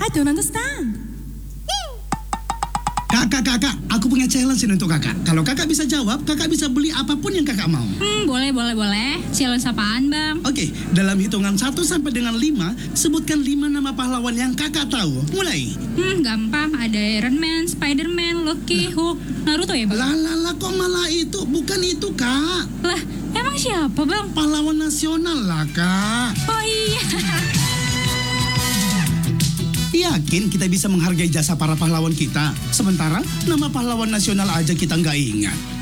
I don't understand. Kakak, aku punya challenge ini untuk kakak. Kalau kakak bisa jawab, kakak bisa beli apapun yang kakak mau. Boleh. Challenge apaan, Bang? Oke, dalam hitungan 1 sampai dengan 5, sebutkan 5 nama pahlawan yang kakak tahu. Mulai. Gampang. Ada Iron Man, Spider-Man, Loki, Hulk, Naruto ya, Bang? Lah, kok malah itu? Bukan itu, Kak. Lah, emang siapa, Bang? Pahlawan nasional lah, Kak. Oh iya. Yakin kita bisa menghargai jasa para pahlawan kita? Sementara nama pahlawan nasional aja kita nggak ingat.